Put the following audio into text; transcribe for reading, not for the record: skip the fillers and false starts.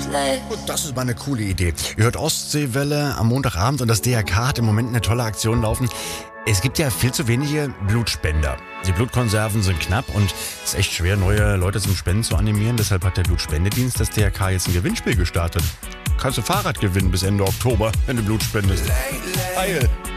Gut, das ist mal eine coole Idee. Ihr hört Ostseewelle am Montagabend und das DRK hat im Moment eine tolle Aktion laufen. Es gibt ja viel zu wenige Blutspender. Die Blutkonserven sind knapp und es ist echt schwer, neue Leute zum Spenden zu animieren. Deshalb hat der Blutspendedienst des DRK jetzt ein Gewinnspiel gestartet. Kannst du Fahrrad gewinnen bis Ende Oktober, wenn du Blut spendest. Geil!